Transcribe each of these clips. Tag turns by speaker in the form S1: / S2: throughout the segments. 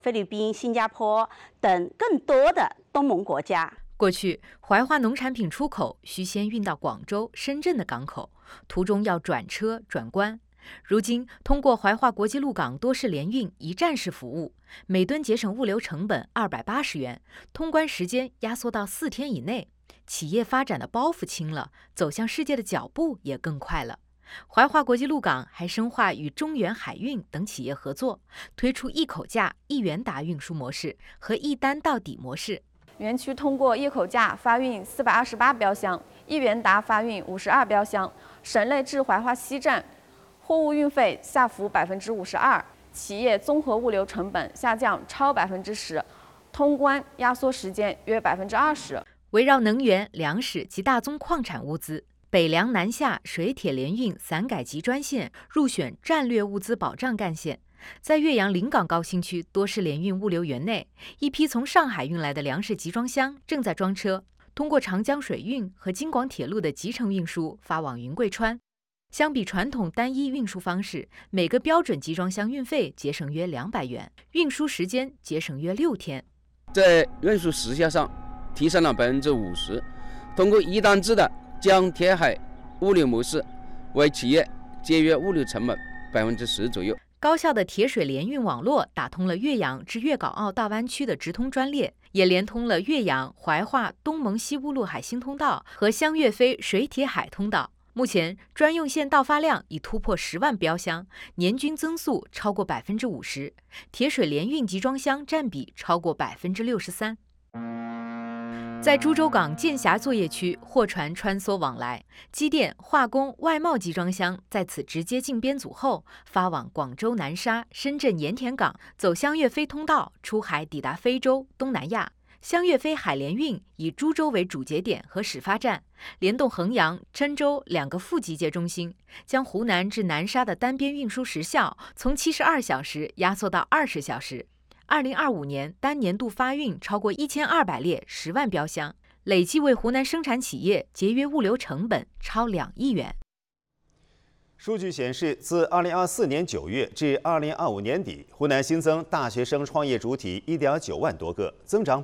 S1: 菲律宾、新加坡等更多的东盟国家。
S2: 过去，怀化农产品出口需先运到广州、深圳的港口，途中要转车、转关。如今，通过怀化国际陆港多式联运一站式服务，每吨节省物流成本280元，通关时间压缩到4天以内。企业发展的包袱轻了，走向世界的脚步也更快了。怀化国际陆港还深化与中原海运等企业合作，推出一口价、一元达运输模式和一单到底模式。
S3: 园区通过一口价发运428标箱，一元达发运52标箱，省内至怀化西站货物运费下浮52%，企业综合物流成本下降超10%，通关压缩时间约20%。
S2: 围绕能源、粮食及大宗矿产物资，北粮南下水铁联运散改集专线入选战略物资保障干线。在岳阳临港高新区多式联运物流园内，一批从上海运来的粮食集装箱正在装车，通过长江水运和京广铁路的集成运输发往云贵川。相比传统单一运输方式，每个标准集装箱运费节省约200元，运输时间节省约6天。
S4: 在运输时效上提升了50%，通过一单制的江铁海物流模式，为企业节约物流成本10%左右。
S2: 高效的铁水联运网络打通了岳阳至粤港澳大湾区的直通专列，也连通了岳阳、怀化、东盟西乌陆海新通道和湘粤菲水铁海通道。目前，专用线到发量已突破10万标箱，年均增速超过50%，铁水联运集装箱占比超过63%。在株洲港建峡作业区，货船穿梭往来，机电、化工、外贸集装箱在此直接进编组后，发往广州南沙、深圳盐田港，走湘粤菲通道出海抵达非洲、东南亚。湘粤菲海联运以株洲为主节点和始发站，联动衡阳、郴州2个副集结中心，将湖南至南沙的单边运输时效从72小时压缩到20小时。2025年单年度发运超过1200列10万标箱，累计为湖南生产企业节约物流成本超2亿元。
S5: 数据显示，自2024年9月至2025年底，湖南新增大学生创业主体1.9万多个，增长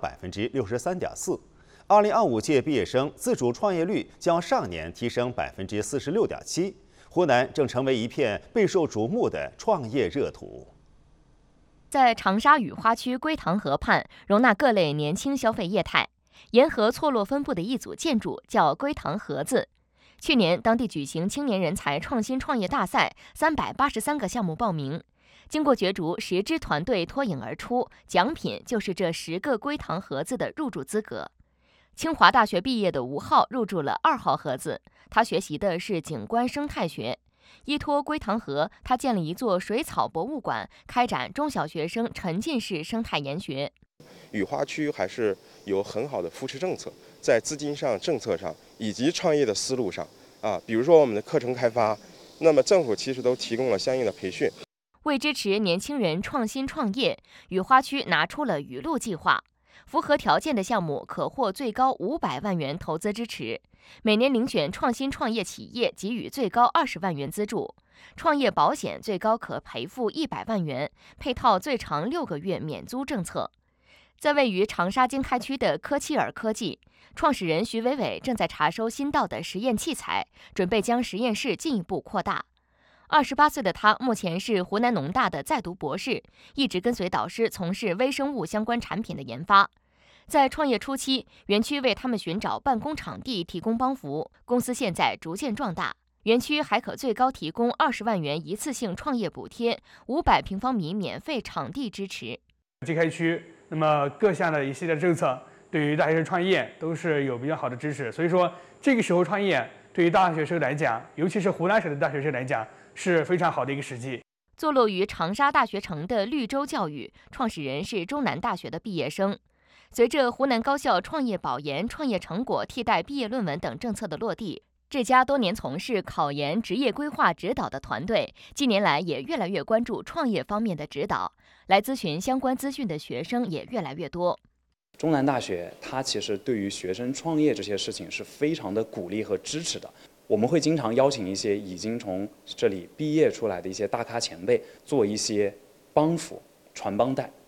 S5: 63.4%。2025届毕业生自主创业率较上年提升46.7%。湖南正成为一片备受瞩目的创业热土。
S6: 在长沙雨花区归塘河畔，容纳各类年轻消费业态。沿河错落分布的一组建筑叫归塘河子。去年，当地举行青年人才创新创业大赛，383个项目报名。经过角逐，10支团队脱颖而出，奖品就是这10个归塘盒子的入驻资格。清华大学毕业的吴浩入驻了2号盒子，他学习的是景观生态学。依托归塘河，他建了一座水草博物馆，开展中小学生沉浸式生态研学。
S7: 雨花区还是有很好的扶持政策，在资金上、政策上以及创业的思路上比如说我们的课程开发，那么政府其实都提供了相应的培训。
S6: 为支持年轻人创新创业，雨花区拿出了雨露计划，符合条件的项目可获最高500万元投资支持，每年遴选创新创业企业给予最高20万元资助，创业保险最高可赔付100万元，配套最长6个月免租政策。在位于长沙经开区的科契尔科技，创始人徐伟伟正在查收新到的实验器材，准备将实验室进一步扩大。28岁的他目前是湖南农大的在读博士，一直跟随导师从事微生物相关产品的研发。在创业初期，园区为他们寻找办公场地提供帮扶，公司现在逐渐壮大。园区还可最高提供20万元一次性创业补贴，500平方米免费场地支持。
S8: 经开区那么各项的一系列政策对于大学生创业都是有比较好的支持，所以说这个时候创业对于大学生来讲，尤其是湖南省的大学生来讲是非常好的一个时机。
S6: 坐落于长沙大学城的绿洲教育，创始人是中南大学的毕业生。随着湖南高校创业保研、创业成果替代毕业论文等政策的落地，这家多年从事考研职业规划指导的团队，近年来也越来越关注创业方面的指导，来咨询相关资讯的学生也越来越多。
S9: 中南大学它其实对于学生创业这些事情是非常的鼓励和支持的。我们会经常邀请一些已经从这里毕业出来的一些大咖前辈做一些帮扶、传帮带，